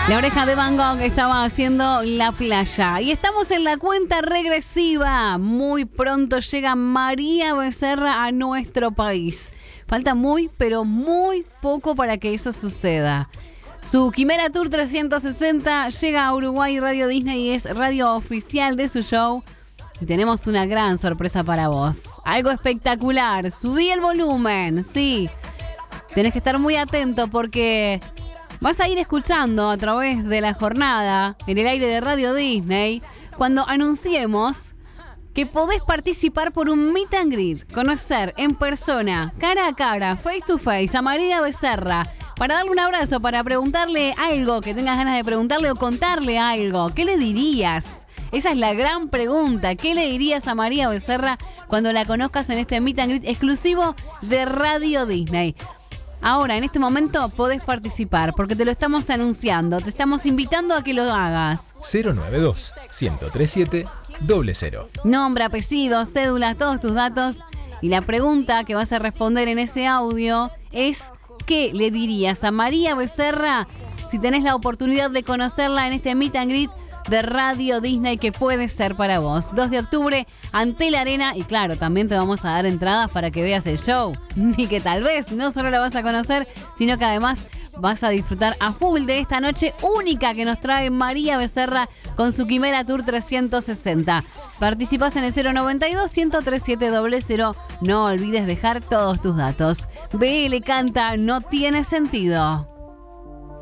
La Oreja de Van Gogh estaba haciendo La Playa. Y estamos en la cuenta regresiva. Muy pronto llega María Becerra a nuestro país. Falta muy, pero muy poco para que eso suceda. Su Quimera Tour 360 llega a Uruguay. Radio Disney es radio oficial de su show. Y tenemos una gran sorpresa para vos. Algo espectacular. Subí el volumen, sí. Tenés que estar muy atento porque vas a ir escuchando a través de la jornada en el aire de Radio Disney cuando anunciemos que podés participar por un meet and greet, conocer en persona, cara a cara, face to face a María Becerra para darle un abrazo, para preguntarle algo que tengas ganas de preguntarle o contarle algo. ¿Qué le dirías? Esa es la gran pregunta. ¿Qué le dirías a María Becerra cuando la conozcas en este meet and greet exclusivo de Radio Disney? Ahora, en este momento, podés participar porque te lo estamos anunciando. Te estamos invitando a que lo hagas. 092-1037-00. Nombre, apellido, cédula, todos tus datos. Y la pregunta que vas a responder en ese audio es: ¿qué le dirías a María Becerra si tenés la oportunidad de conocerla en este meet and greet de Radio Disney que puede ser para vos? 2 de octubre, ante la arena. Y claro, también te vamos a dar entradas para que veas el show. Y que tal vez no solo la vas a conocer, sino que además vas a disfrutar a full de esta noche única que nos trae María Becerra con su Quimera Tour 360. Participás en el 092-1037-00. No olvides dejar todos tus datos. BL canta No Tiene Sentido.